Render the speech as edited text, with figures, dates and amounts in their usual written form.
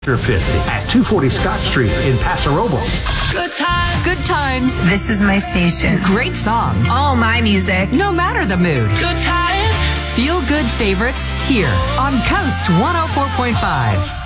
50 at 240 Scott Street in Paso Robles. Good times. This is my station. Great songs. All my music. No matter the mood. Good times. Feel good favorites here on Coast 104.5.